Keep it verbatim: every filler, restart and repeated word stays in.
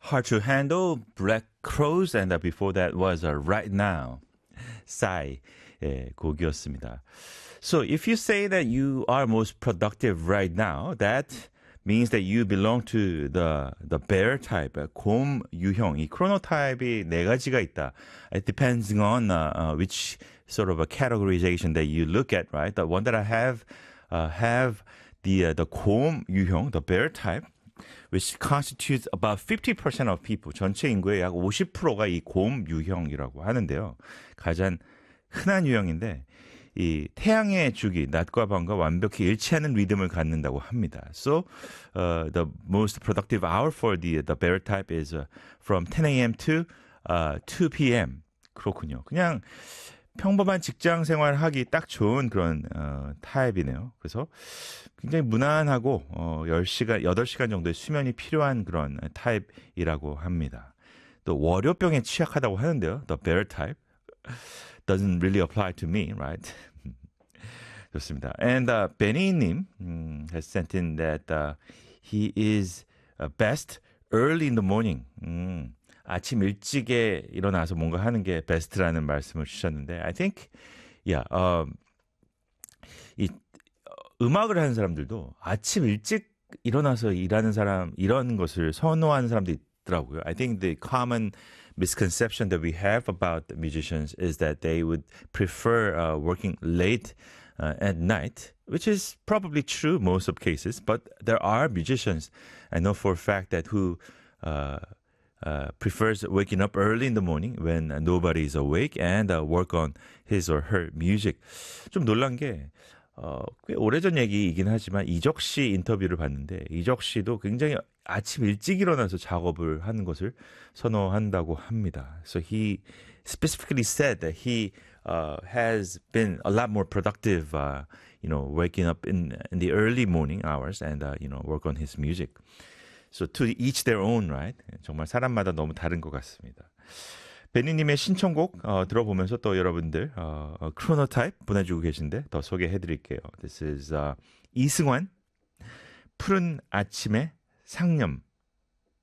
Hard to Handle, Black Crows, and uh, before that was uh, Right Now, Psy 의 곡이었습니다. So if you say that you are most productive right now, that means that you belong to the the bear type, 곰 유형. 이 chronotype이 네 가지가 있다. It depends on uh, uh, which sort of a categorization that you look at, right? The one that I have uh, have the uh, the 곰 유형, the bear type, which constitutes about fifty percent of people. 전체 인구의 약 오십 퍼센트가 이 곰 유형이라고 하는데요. 가장 흔한 유형인데 이 태양의 주기, 낮과 밤과 완벽히 일치하는 리듬을 갖는다고 합니다. So, uh, the most productive hour for the the bear type is uh, from ten a.m. to uh, two p.m. 그렇군요. 그냥 평범한 직장 생활 하기 딱 좋은 그런 어, 타입이네요. 그래서 굉장히 무난하고 어, 열 시간, 여덟 시간 정도의 수면이 필요한 그런 타입이라고 합니다. 또 월요병에 취약하다고 하는데요. The bear type doesn't really apply to me, right? 좋습니다. And uh, 베니님 um, has sent in that uh, he is uh, best early in the morning. 음, 아침 일찍에 일어나서 뭔가 하는 게 베스트라는 말씀을 주셨는데 I think, yeah, uh, 이 음악을 하는 사람들도 아침 일찍 일어나서 일하는 사람 이런 것을 선호하는 사람도 있더라고요. I think the common misconception that we have about musicians is that they would prefer uh, working late uh, at night, which is probably true most of cases. But there are musicians I know for a fact that who uh, uh, prefers waking up early in the morning when uh, nobody is awake and uh, work on his or her music. 좀 놀란 게 어, 꽤 오래전 얘기이긴 하지만 이적 씨 인터뷰를 봤는데 이적 씨도 굉장히 아침 일찍 일어나서 작업을 하는 것을 선호한다고 합니다. So he specifically said that he uh, has been a lot more productive, uh, you know, waking up in in the early morning hours and uh, you know, work on his music. So to each their own, right? 정말 사람마다 너무 다른 것 같습니다. 베니님의 신청곡 어, 들어보면서 또 여러분들 어, 어, 크로노타입 보내주고 계신데 더 소개해드릴게요. This is uh, 이승환 푸른 아침의 상념.